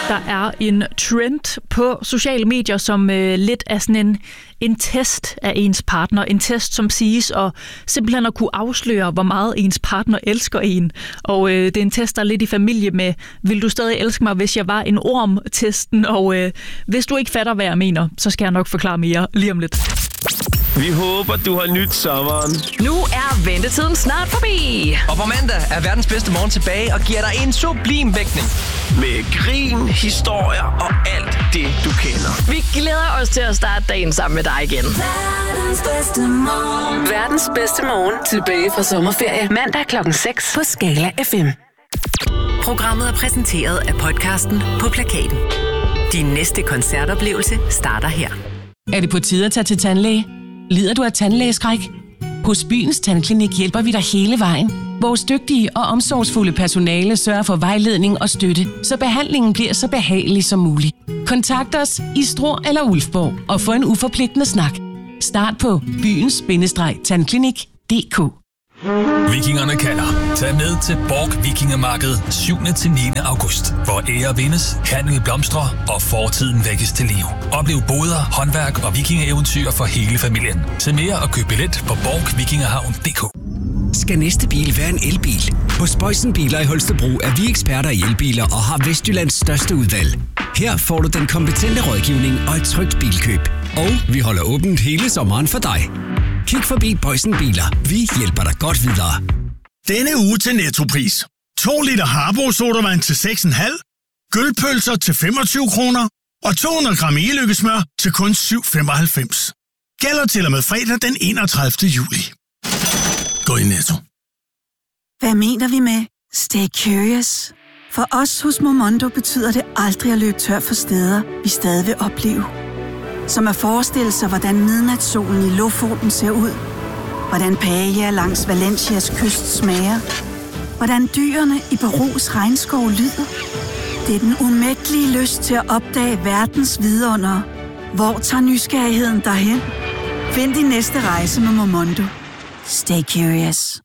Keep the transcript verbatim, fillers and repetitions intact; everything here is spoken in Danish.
Der er en trend på sociale medier, som øh, lidt er sådan en, en test af ens partner. En test, som siges at simpelthen at kunne afsløre, hvor meget ens partner elsker en. Og øh, det er en test, der er lidt i familie med, vil du stadig elske mig, hvis jeg var en orm-testen? Og øh, hvis du ikke fatter, hvad jeg mener, så skal jeg nok forklare mere lige om lidt. Vi håber, du har nyt sommeren. Nu er ventetiden snart forbi. Og på mandag er verdens bedste morgen tilbage og giver dig en sublim vækning. Med grin, historier og alt det, du kender. Vi glæder os til at starte dagen sammen med dig igen. Verdens bedste morgen. Verdens bedste morgen. Tilbage fra sommerferie. Mandag klokken seks på Skala F M. Programmet er præsenteret af podcasten På Plakaten. Din næste koncertoplevelse starter her. Er det på tide at tage til tandlæge? Lider du af tandlægeskræk? Hos Byens Tandklinik hjælper vi dig hele vejen. Vores dygtige og omsorgsfulde personale sørger for vejledning og støtte, så behandlingen bliver så behagelig som muligt. Kontakt os i Struer eller Ulfborg og få en uforpligtende snak. Start på byens tandklinik punktum d k. Vikingerne kalder. Tag med til Borg Vikingemarked syvende til niende august, hvor ære vindes, handel blomstrer og fortiden vækkes til liv. Oplev boder, håndværk og vikingeeventyr for hele familien. Se mere og køb billet på borg vikingehavn punktum d k. Skal næste bil være en elbil? Hos Boysen Biler i Holstebro er vi eksperter i elbiler og har Vestjyllands største udvalg. Her får du den kompetente rådgivning og et trygt bilkøb. Og vi holder åbent hele sommeren for dig. Kig forbi Boysen Biler. Vi hjælper dig godt videre. Denne uge til Nettopris. to liter Harbo sodavand til seks komma fem, gølpølser til femogtyve kroner og to hundrede gram e-lykkesmør til kun syv femoghalvfems. Gælder til og med fredag den enogtredivte juli. Gå i Netto. Hvad mener vi med stay curious? For os hos Momondo betyder det aldrig at løbe tør for steder, vi stadig vil opleve. Som at forestille sig, hvordan midnatssolen i Lofoten ser ud, hvordan paella langs Valencias kyst smager, hvordan dyrene i Perus regnskov lyder. Det er den umættelige lyst til at opdage verdens vidundere. Hvor tager nysgerrigheden derhen? Find din næste rejse med Momondo. Stay curious.